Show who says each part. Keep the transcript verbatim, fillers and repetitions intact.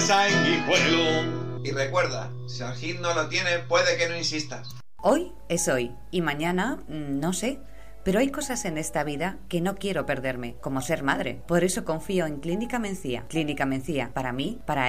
Speaker 1: sanguijuelo.
Speaker 2: Y recuerda, si el hit no lo tiene, puede que no insistas.
Speaker 3: Hoy es hoy y mañana no sé. Pero hay cosas en esta vida que no quiero perderme, como ser madre. Por eso confío en Clínica Mencía. Clínica Mencía, para mí, para